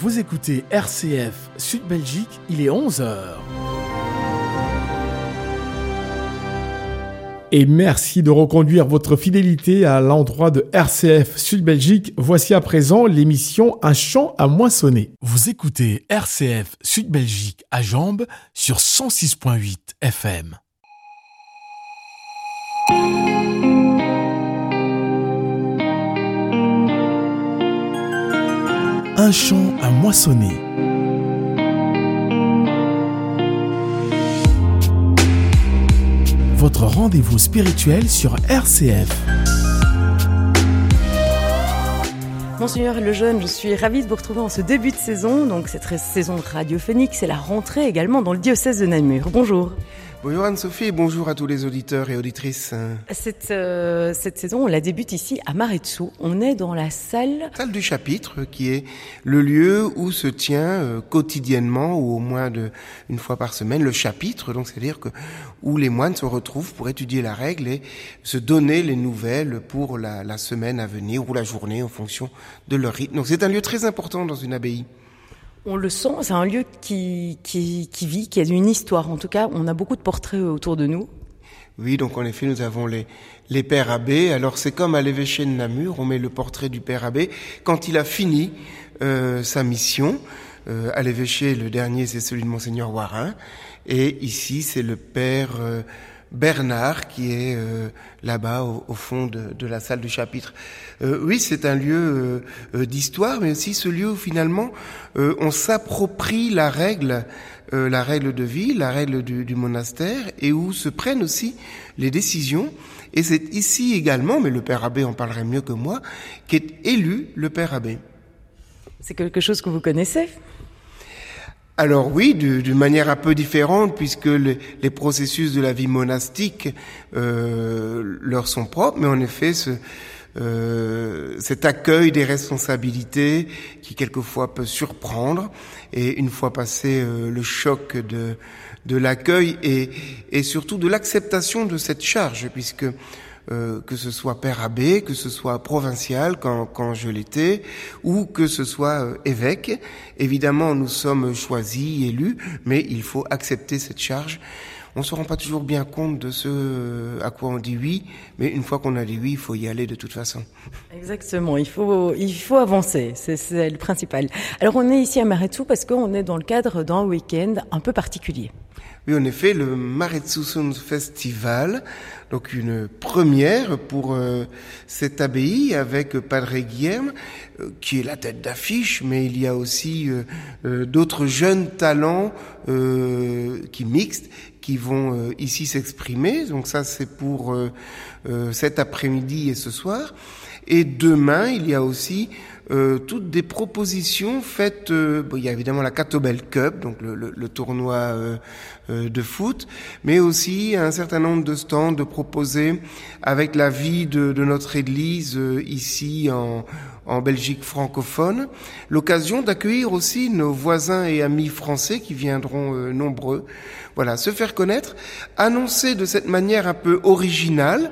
Vous écoutez RCF Sud Belgique, il est 11h. Et merci de reconduire votre fidélité à l'endroit de RCF Sud Belgique. Voici à présent l'émission Un champ à moissonner. Vous écoutez RCF Sud Belgique à Jambes sur 106.8 FM. Un champ à moissonner. Votre rendez-vous spirituel sur RCF. Monseigneur Lejeune, je suis ravie de vous retrouver en ce début de saison. Donc cette saison radiophonique, c'est la rentrée également dans le diocèse de Namur. Bonjour. Bonjour Anne-Sophie et bonjour à tous les auditeurs et auditrices. Cette saison, on la débute ici à Maretsou. On est dans la salle du chapitre, qui est le lieu où se tient quotidiennement ou au moins une fois par semaine le chapitre. Donc c'est-à-dire que où les moines se retrouvent pour étudier la règle et se donner les nouvelles pour la semaine à venir ou la journée en fonction de leur rythme. Donc c'est un lieu très important dans une abbaye. On le sent, c'est un lieu qui vit, qui a une histoire. En tout cas, on a beaucoup de portraits autour de nous. Oui, donc en effet, nous avons les pères abbés. Alors c'est comme à l'évêché de Namur, on met le portrait du père abbé quand il a fini sa mission. À l'évêché, le dernier, c'est celui de Monseigneur Warin. Et ici, c'est le père Bernard qui est là-bas au fond de la salle du chapitre. Oui, c'est un lieu d'histoire, mais aussi ce lieu où finalement on s'approprie la règle de vie, la règle du monastère, et où se prennent aussi les décisions. Et c'est ici également, mais le père abbé en parlerait mieux que moi, qu'est élu le père abbé. C'est quelque chose que vous connaissez ? Alors oui, d'une manière un peu différente, puisque les processus de la vie monastique leur sont propres, mais en effet, cet accueil des responsabilités qui quelquefois peut surprendre, et une fois passé le choc de l'accueil et surtout de l'acceptation de cette charge, puisque que ce soit père abbé, que ce soit provincial quand je l'étais, ou que ce soit évêque. Évidemment, nous sommes choisis, élus, mais il faut accepter cette charge. On ne se rend pas toujours bien compte de ce à quoi on dit oui, mais une fois qu'on a dit oui, il faut y aller de toute façon. Exactement, il faut avancer, c'est le principal. Alors on est ici à Maretsou parce qu'on est dans le cadre d'un week-end un peu particulier. Oui, en effet, le Maretsusun Festival, donc une première pour cette abbaye avec Padre Guilherme, qui est la tête d'affiche, mais il y a aussi d'autres jeunes talents qui mixent, qui vont ici s'exprimer. Donc ça, c'est pour cet après-midi et ce soir. Et demain, il y a aussi toutes des propositions faites. Il y a évidemment la Catobel Cup, donc le tournoi de foot, mais aussi un certain nombre de stands de proposés avec la vie de notre Église ici en Belgique francophone. L'occasion d'accueillir aussi nos voisins et amis français qui viendront nombreux. Voilà, se faire connaître, annoncer de cette manière un peu originale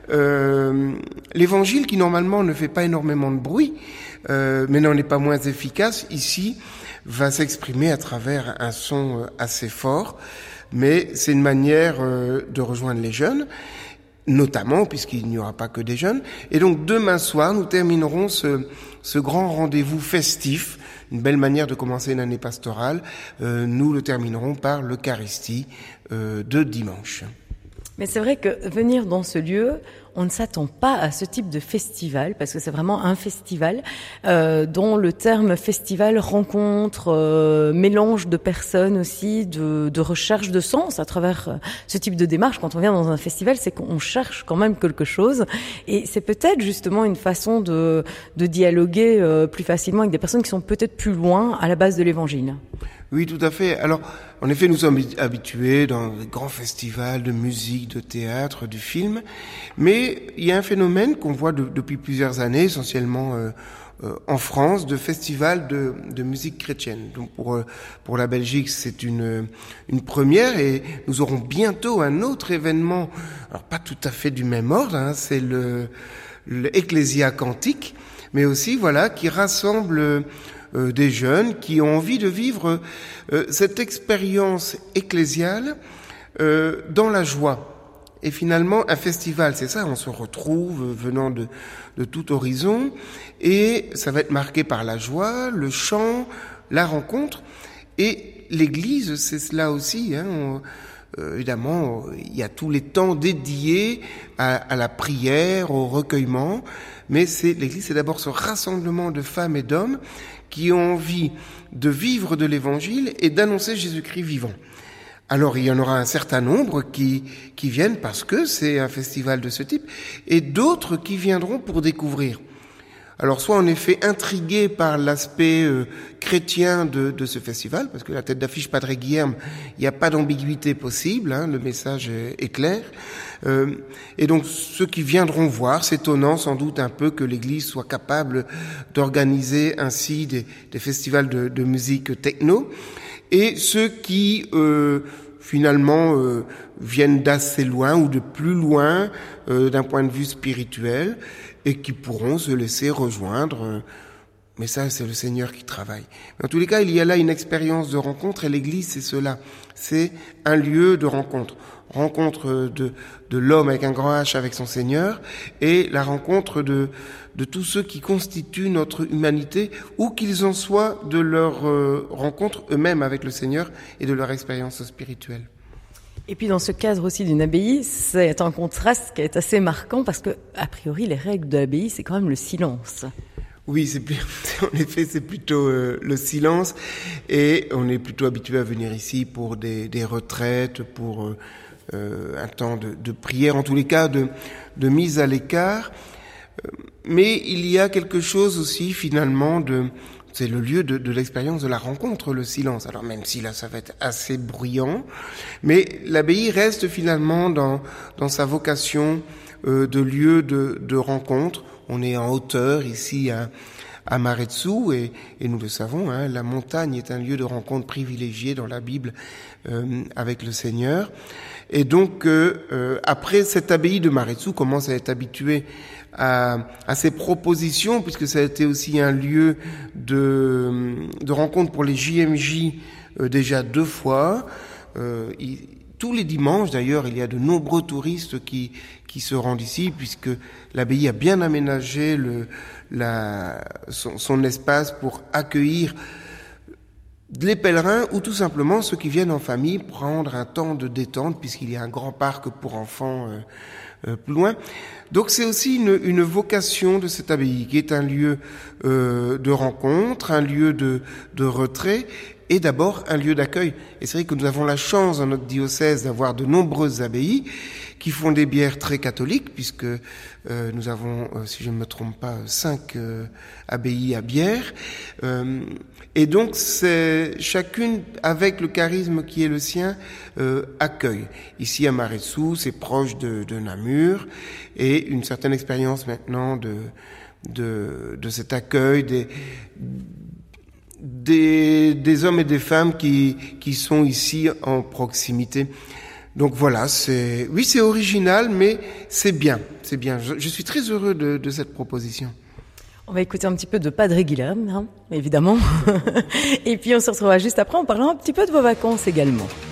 l'évangile qui normalement ne fait pas énormément de bruit, mais n'en est pas moins efficace, ici va s'exprimer à travers un son assez fort, mais c'est une manière de rejoindre les jeunes, notamment puisqu'il n'y aura pas que des jeunes. Et donc demain soir, nous terminerons ce grand rendez-vous festif, une belle manière de commencer une année pastorale. Nous le terminerons par l'Eucharistie de dimanche. Mais c'est vrai que venir dans ce lieu, on ne s'attend pas à ce type de festival, parce que c'est vraiment un festival dont le terme festival rencontre, mélange de personnes aussi, de recherche de sens à travers ce type de démarche. Quand on vient dans un festival, c'est qu'on cherche quand même quelque chose, et c'est peut-être justement une façon de dialoguer plus facilement avec des personnes qui sont peut-être plus loin à la base de l'évangile. Oui, tout à fait. Alors, en effet, nous sommes habitués dans les grands festivals de musique, de théâtre, du film, mais il y a un phénomène qu'on voit depuis plusieurs années, essentiellement en France, de festivals de musique chrétienne. Donc pour la Belgique, c'est une première, et nous aurons bientôt un autre événement, alors pas tout à fait du même ordre, c'est le Ecclésia Cantique, mais aussi qui rassemble des jeunes qui ont envie de vivre cette expérience ecclésiale dans la joie. Et finalement, un festival, c'est ça, on se retrouve venant de tout horizon, et ça va être marqué par la joie, le chant, la rencontre, et l'Église, c'est cela aussi, hein. Évidemment, il y a tous les temps dédiés à la prière, au recueillement, mais l'Église, c'est d'abord ce rassemblement de femmes et d'hommes qui ont envie de vivre de l'Évangile et d'annoncer Jésus-Christ vivant. Alors, il y en aura un certain nombre qui viennent parce que c'est un festival de ce type, et d'autres qui viendront pour découvrir. Alors, soit on est fait intrigué par l'aspect chrétien de ce festival, parce que la tête d'affiche Padre Guilherme, il n'y a pas d'ambiguïté possible, hein, le message est clair. Et donc, ceux qui viendront voir, s'étonnant sans doute un peu que l'Église soit capable d'organiser ainsi des festivals de musique techno, et ceux qui finalement viennent d'assez loin ou de plus loin d'un point de vue spirituel, et qui pourront se laisser rejoindre. Mais ça, c'est le Seigneur qui travaille. Mais en tous les cas, il y a là une expérience de rencontre, et l'Église, c'est cela. C'est un lieu de rencontre. Rencontre de l'homme avec un grand H avec son Seigneur, et la rencontre de tous ceux qui constituent notre humanité, où qu'ils en soient de leur rencontre eux-mêmes avec le Seigneur et de leur expérience spirituelle. Et puis dans ce cadre aussi d'une abbaye, c'est un contraste qui est assez marquant parce que, a priori, les règles de l'abbaye, c'est quand même le silence. Oui, en effet, c'est plutôt le silence, et on est plutôt habitué à venir ici pour des retraites, pour un temps de prière, en tous les cas de mise à l'écart. Mais il y a quelque chose aussi finalement c'est le lieu de l'expérience de la rencontre, le silence. Alors même si là ça va être assez bruyant, mais l'abbaye reste finalement dans sa vocation de lieu de rencontre. On est en hauteur ici à Maretsu, et nous le savons, hein, la montagne est un lieu de rencontre privilégié dans la Bible avec le Seigneur. Et donc après, cette abbaye de Maretsu commence à être habituée à ces propositions, puisque ça a été aussi un lieu de rencontre pour les JMJ déjà 2 fois. Tous les dimanches, d'ailleurs, il y a de nombreux touristes qui se rendent ici, puisque l'abbaye a bien aménagé son espace pour accueillir les pèlerins ou tout simplement ceux qui viennent en famille prendre un temps de détente, puisqu'il y a un grand parc pour enfants plus loin. Donc c'est aussi une vocation de cette abbaye, qui est un lieu de rencontre, un lieu de retrait, et d'abord un lieu d'accueil. Et c'est vrai que nous avons la chance dans notre diocèse d'avoir de nombreuses abbayes qui font des bières très catholiques, puisque nous avons, si je ne me trompe pas, 5 abbayes à bière. Et donc, c'est chacune, avec le charisme qui est le sien, accueille. Ici, à Maretsu, c'est proche de Namur, et une certaine expérience maintenant de cet accueil des hommes et des femmes qui sont ici en proximité. Donc voilà, c'est original, mais c'est bien. Je suis très heureux de cette proposition. On va écouter un petit peu de Padre Guilherme, hein, évidemment. Et puis on se retrouvera juste après en parlant un petit peu de vos vacances également.